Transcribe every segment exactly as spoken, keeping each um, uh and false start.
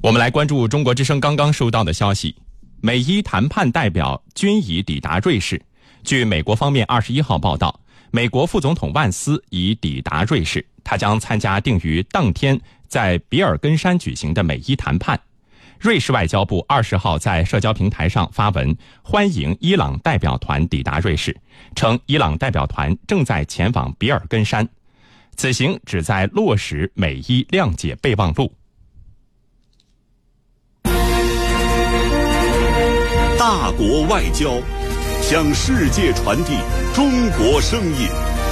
我们来关注中国之声刚刚收到的消息，美伊谈判代表均已抵达瑞士。据美国方面二十一号报道，美国副总统万斯已抵达瑞士，他将参加定于当天在比尔根山举行的美伊谈判。瑞士外交部二十号在社交平台上发文欢迎伊朗代表团抵达瑞士，称伊朗代表团正在前往比尔根山，此行旨在落实美伊谅解备忘录。 大国外交，向世界传递中国声音。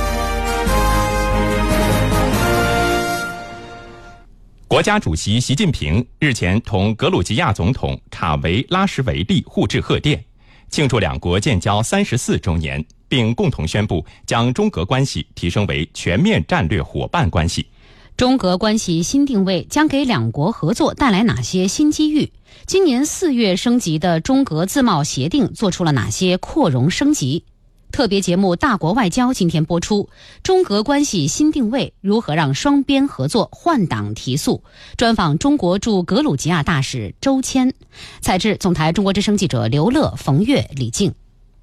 国家主席习近平日前同格鲁吉亚总统卡维拉什维利互致贺电，庆祝两国建交三十四周年，并共同宣布将中格关系提升为全面战略伙伴关系。 中格关系新定位将给两国合作带来哪些新机遇？今年四月升级的中格自贸协定做出了哪些扩容升级？特别节目《大国外交》今天播出，中格关系新定位如何让双边合作换挡提速？专访中国驻格鲁吉亚大使周谦。采制总台中国之声记者刘乐、冯月、李静。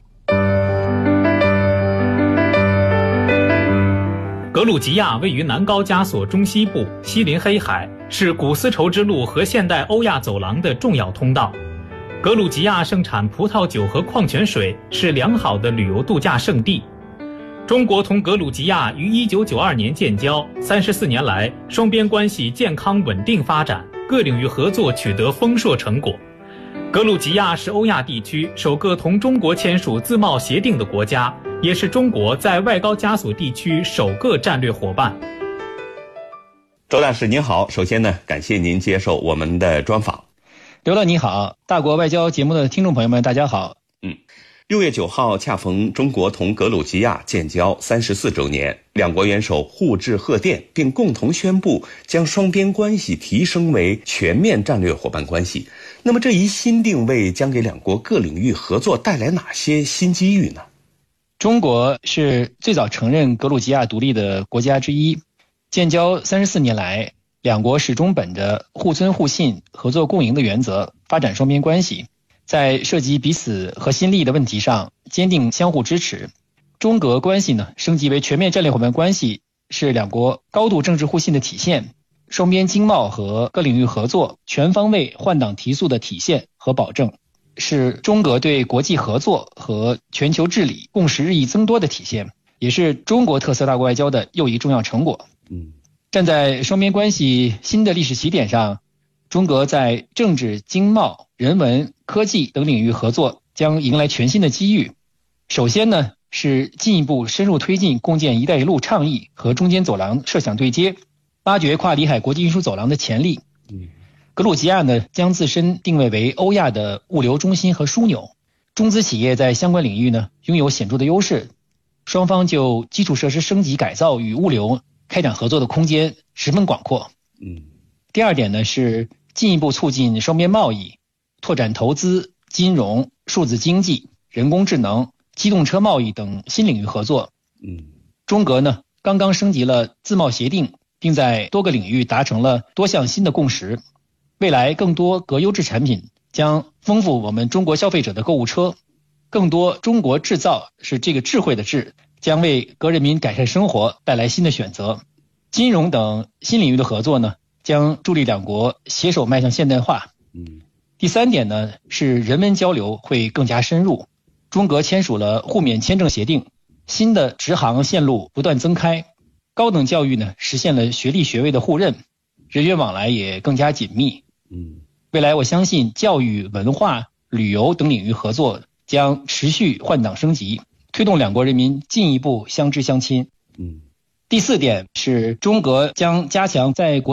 格鲁吉亚位于南高加索中西部，西临黑海，是古丝绸之路和现代欧亚走廊的重要通道。格鲁吉亚盛产葡萄酒和矿泉水，是良好的旅游度假胜地。中国同格鲁吉亚于一九九二年建交，三十四年来，双边关系健康稳定发展，各领域合作取得丰硕成果。格鲁吉亚是欧亚地区首个同中国签署自贸协定的国家，也是中国在外高加索地区首个战略伙伴。 周大使您好，首先呢，感谢您接受我们的专访。 刘乐你好，大国外交节目的听众朋友们大家好。 嗯，六月九号恰逢中国同格鲁吉亚建交三十四周年，两国元首互致贺电，并共同宣布将双边关系提升为全面战略伙伴关系。那么这一新定位将给两国各领域合作带来哪些新机遇呢？ 中国是最早承认格鲁吉亚独立的国家之一，建交三十四年来，两国始终本着互尊互信、合作共赢的原则发展双边关系，在涉及彼此核心利益的问题上坚定相互支持。中格关系呢，升级为全面战略伙伴关系，是两国高度政治互信的体现，双边经贸和各领域合作全方位换挡提速的体现和保证，是中格对国际合作和全球治理共识日益增多的体现，也是中国特色大国外交的又一重要成果。 嗯， 站在双边关系新的历史起点上，中格在政治、经贸、人文、科技等领域合作将迎来全新的机遇。首先呢，是进一步深入推进共建“一带一路”倡议和中间走廊设想对接，挖掘跨里海国际运输走廊的潜力。 嗯， 格鲁吉亚呢，将自身定位为欧亚的物流中心和枢纽，中资企业在相关领域呢拥有显著的优势，双方就基础设施升级改造与物流开展合作的空间十分广阔。 嗯， 第二点呢，是进一步促进双边贸易，拓展投资、金融、数字经济、人工智能、机动车贸易等新领域合作。 嗯， 中格呢刚刚升级了自贸协定，并在多个领域达成了多项新的共识。未来更多格优质产品将丰富我们中国消费者的购物车，更多中国制造，是这个智慧的智，将为格人民改善生活带来新的选择。金融等新领域的合作呢，将助力两国携手迈向现代化。 嗯， 第三点呢，是人文交流会更加深入。中格签署了互免签证协定，新的直航线路不断增开，高等教育呢实现了学历学位的互认，人员往来也更加紧密。 嗯， 未来我相信教育、文化、旅游等领域合作将持续换挡升级，推动两国人民进一步相知相亲。 嗯， 第四点是中格将加强在国